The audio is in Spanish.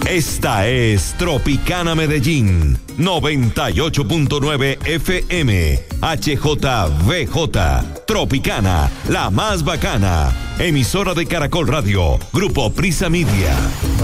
Esta es Tropicana Medellín, 98.9 FM, HJVJ, Tropicana, la más bacana. Emisora de Caracol Radio, Grupo Prisa Media.